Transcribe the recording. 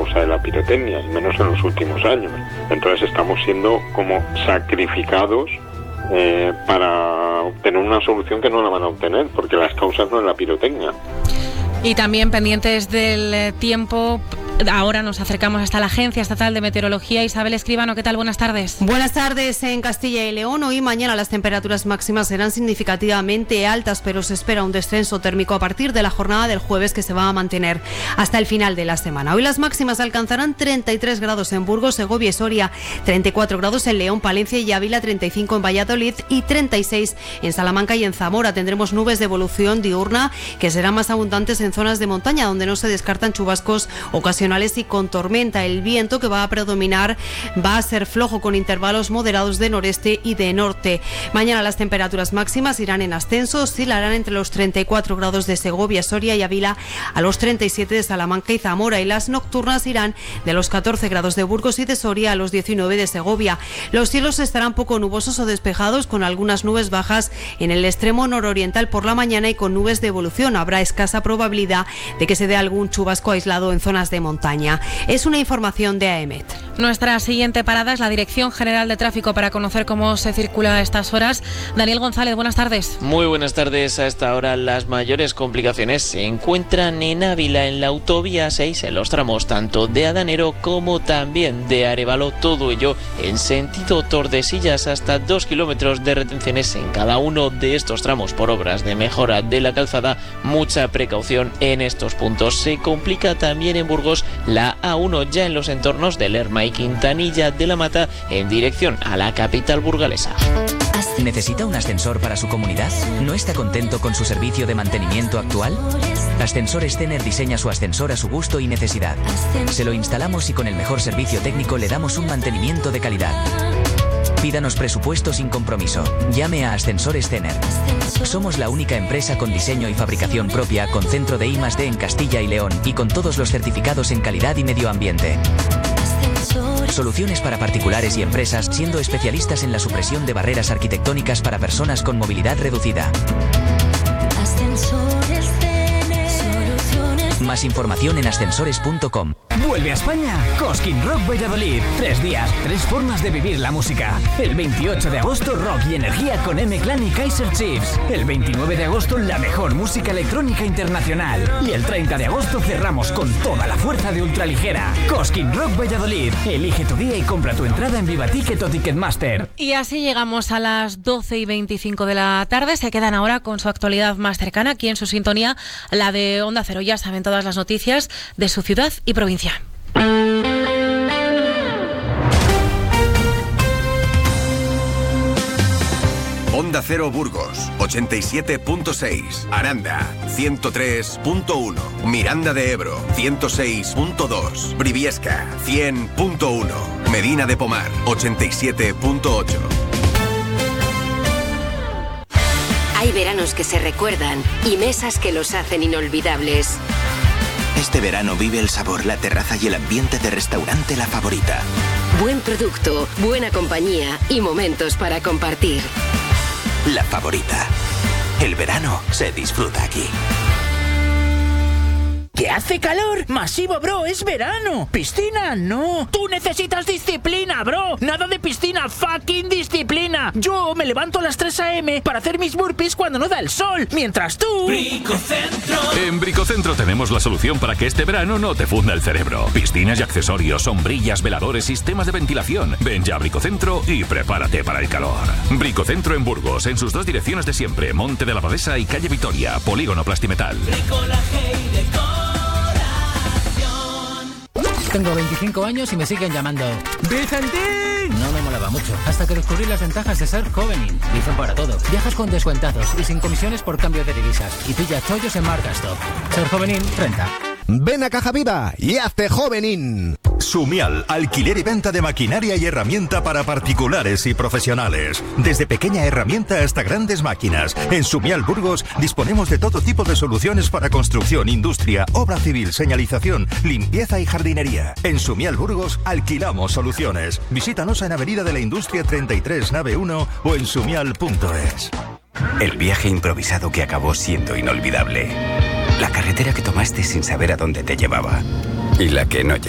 causa de la pirotecnia, y menos en los últimos años. Entonces estamos siendo como sacrificados para obtener una solución que no la van a obtener, porque las causas no es la pirotecnia. Y también pendientes del tiempo. Ahora nos acercamos hasta la Agencia Estatal de Meteorología. Isabel Escribano, ¿qué tal? Buenas tardes. Buenas tardes. En Castilla y León, hoy y mañana las temperaturas máximas serán significativamente altas, pero se espera un descenso térmico a partir de la jornada del jueves, que se va a mantener hasta el final de la semana. Hoy las máximas alcanzarán 33 grados en Burgos, Segovia y Soria, 34 grados en León, Palencia y Ávila, 35 en Valladolid y 36 en Salamanca y en Zamora. Tendremos nubes de evolución diurna que serán más abundantes en zonas de montaña, donde no se descartan chubascos ocasionales y con tormenta. El viento que va a predominar va a ser flojo, con intervalos moderados de noreste y de norte. Mañana las temperaturas máximas irán en ascenso, oscilarán entre los 34 grados de Segovia, Soria y Ávila a los 37 de Salamanca y Zamora, y las nocturnas irán de los 14 grados de Burgos y de Soria a los 19 de Segovia. Los cielos estarán poco nubosos o despejados, con algunas nubes bajas en el extremo nororiental por la mañana y con nubes de evolución. Habrá escasa probabilidad de que se dé algún chubasco aislado en zonas de montaña. Es una información de AEMET. Nuestra siguiente parada es la Dirección General de Tráfico para conocer cómo se circula a estas horas. Daniel González, buenas tardes. Muy buenas tardes. A esta hora las mayores complicaciones se encuentran en Ávila, en la autovía 6, en los tramos tanto de Adanero como también de Arévalo. Todo ello en sentido Tordesillas, hasta 2 kilómetros de retenciones en cada uno de estos tramos por obras de mejora de la calzada. Mucha precaución en estos puntos. Se complica también en Burgos la A1, ya en los entornos de Lerma y Quintanilla de la Mata, en dirección a la capital burgalesa. ¿Necesita un ascensor para su comunidad? ¿No está contento con su servicio de mantenimiento actual? Ascensores Tener diseña su ascensor a su gusto y necesidad. Se lo instalamos y con el mejor servicio técnico le damos un mantenimiento de calidad. Pídanos presupuesto sin compromiso. Llame a Ascensores Tener. Somos la única empresa con diseño y fabricación propia, con centro de I+D en Castilla y León y con todos los certificados en calidad y medio ambiente. Soluciones para particulares y empresas, siendo especialistas en la supresión de barreras arquitectónicas para personas con movilidad reducida. Más información en ascensores.com. Vuelve a España Cosquín Rock Valladolid. 3 días, 3 formas de vivir la música. El 28 de agosto, rock y energía con M-Clan y Kaiser Chiefs. El 29 de agosto, la mejor música electrónica internacional. Y el 30 de agosto cerramos con toda la fuerza de Ultraligera. Cosquín Rock Valladolid. Elige tu día y compra tu entrada en Vivaticket o Ticketmaster. Y así llegamos a las 12:25 de la tarde. Se quedan ahora con su actualidad más cercana, aquí en su sintonía, la de Onda Cero. Ya saben todas las noticias de su ciudad y provincia. Onda Cero Burgos, 87.6, Aranda, 103.1, Miranda de Ebro, 106.2, Briviesca, 100.1, Medina de Pomar, 87.8. Hay veranos que se recuerdan y mesas que los hacen inolvidables. Este verano vive el sabor, la terraza y el ambiente de Restaurante La Favorita. Buen producto, buena compañía y momentos para compartir. La Favorita. El verano se disfruta aquí. ¿Que hace calor? Masivo, bro, es verano. Piscina, no. Tú necesitas disciplina, bro. Nada de piscina, fucking disciplina. Yo me levanto a las 3 a.m. para hacer mis burpees cuando no da el sol, mientras tú... Bricocentro. En Bricocentro tenemos la solución para que este verano no te funda el cerebro. Piscinas y accesorios, sombrillas, veladores, sistemas de ventilación. Ven ya a Bricocentro y prepárate para el calor. Bricocentro en Burgos, en sus 2 direcciones de siempre, Monte de la Abadesa y Calle Vitoria, Polígono Plastimetal. Tengo 25 años y me siguen llamando ¡Vicentín! No me molaba mucho, hasta que descubrí las ventajas de ser Jovenin. Dicen para todo. Viajas con descuentazos y sin comisiones por cambio de divisas. Y pilla chollos en Marcastop. Ser Jovenin, renta. Ven a Caja Viva y hazte Jovenin. Sumial, alquiler y venta de maquinaria y herramienta para particulares y profesionales. Desde pequeña herramienta hasta grandes máquinas. En Sumial Burgos disponemos de todo tipo de soluciones para construcción, industria, obra civil, señalización, limpieza y jardinería. En Sumial Burgos alquilamos soluciones. Visítanos en Avenida de la Industria 33, nave 1 o en sumial.es. El viaje improvisado que acabó siendo inolvidable. La carretera que tomaste sin saber a dónde te llevaba. Y la que no llegó.